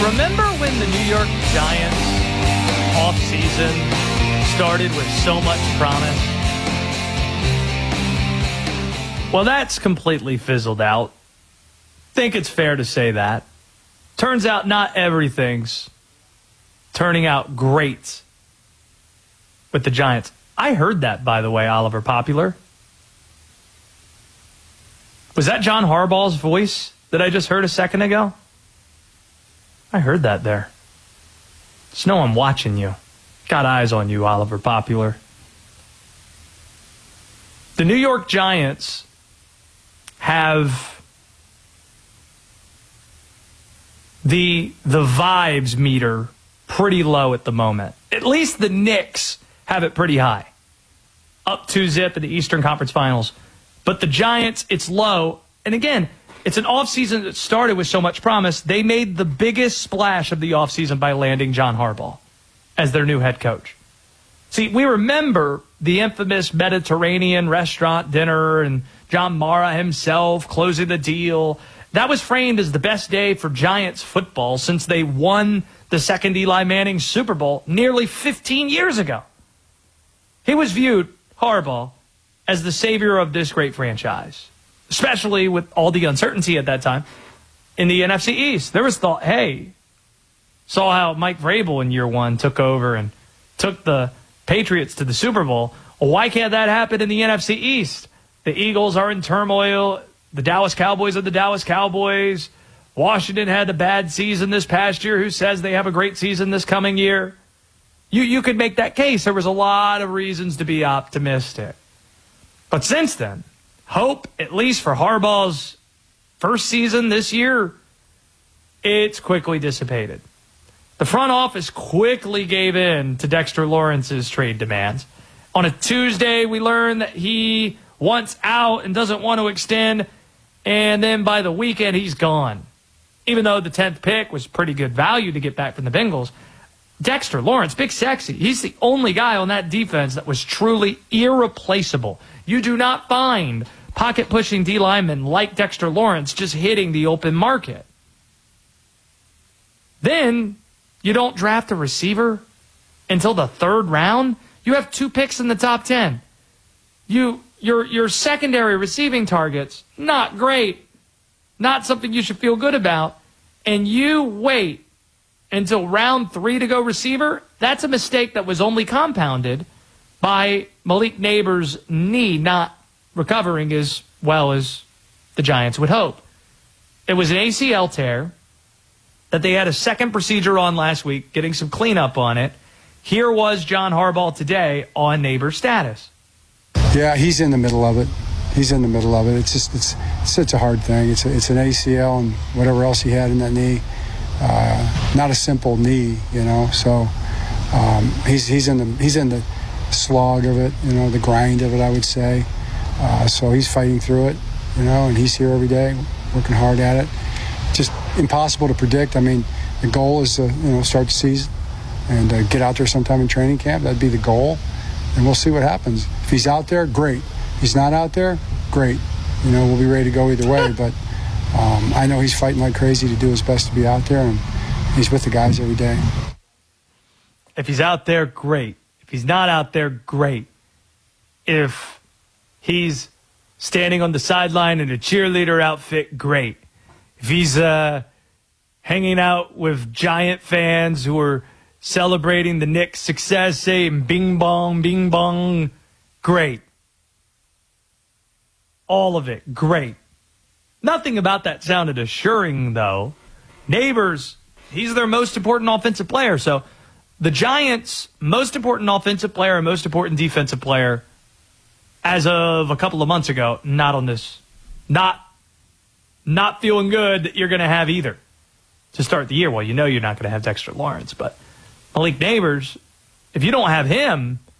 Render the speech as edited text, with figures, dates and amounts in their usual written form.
Remember when the New York Giants offseason started with so much promise? Well, that's completely fizzled out. Think it's fair to say that. Turns out not everything's turning out great with the Giants. I heard that, by the way, Oliver Popular. Was that John Harbaugh's voice that I just heard a second ago? I heard that there. Just know I'm watching you. Got eyes on you, Oliver Popular. The New York Giants have the vibes meter pretty low at the moment. At least the Knicks have it pretty high. Up 2-zip in the Eastern Conference Finals. But the Giants, it's low. And again, it's an offseason that started with so much promise. They made the biggest splash of the offseason by landing John Harbaugh as their new head coach. See, we remember the infamous Mediterranean restaurant dinner and John Mara himself closing the deal. That was framed as the best day for Giants football since they won the second Eli Manning Super Bowl nearly 15 years ago. He was viewed, Harbaugh, as the savior of this great franchise, especially with all the uncertainty at that time in the NFC East. There was thought, hey, saw how Mike Vrabel in year one took over and took the Patriots to the Super Bowl. Well, why can't that happen in the NFC East? The Eagles are in turmoil. The Dallas Cowboys are the Dallas Cowboys. Washington had a bad season this past year. Who says they have a great season this coming year? You could make that case. There was a lot of reasons to be optimistic. But since then, hope, at least for Harbaugh's first season this year, it's quickly dissipated. The front office quickly gave in to Dexter Lawrence's trade demands. On a Tuesday, we learned that he wants out and doesn't want to extend, and then by the weekend, he's gone. Even though the 10th pick was pretty good value to get back from the Bengals, Dexter Lawrence, Big Sexy, he's the only guy on that defense that was truly irreplaceable. You do not find pocket-pushing D linemen like Dexter Lawrence just hitting the open market. Then you don't draft a receiver until the third round. You have 2 picks in the top 10. Your secondary receiving targets, not great. Not something you should feel good about. And you wait until round 3 to go receiver. That's a mistake that was only compounded by Malik Neighbors' knee not recovering as well as the Giants would hope. It was an ACL tear that they had a second procedure on last week, getting some cleanup on it. Here was John Harbaugh today on Neighbors' status. Yeah, he's in the middle of it. It's such a hard thing. It's an ACL and whatever else he had in that knee. Not a simple knee, So he's in the slog of it, the grind of it, I would say. So he's fighting through it, and he's here every day, working hard at it. Just impossible to predict. I mean, the goal is to start the season and get out there sometime in training camp. That'd be the goal, and we'll see what happens. If he's out there, great. If he's not out there, great. We'll be ready to go either way. But I know he's fighting like crazy to do his best to be out there, and he's with the guys every day. If he's out there, great. If he's not out there, great. If he's standing on the sideline in a cheerleader outfit, great. If he's hanging out with Giant fans who are celebrating the Knicks' success, saying bing bong, great. All of it, great. Nothing about that sounded assuring, though. Neighbors, he's their most important offensive player. So the Giants' most important offensive player and most important defensive player as of a couple of months ago, not on this. Not feeling good that you're going to have either to start the year. Well, you're not going to have Dexter Lawrence, but Malik Neighbors, if you don't have him,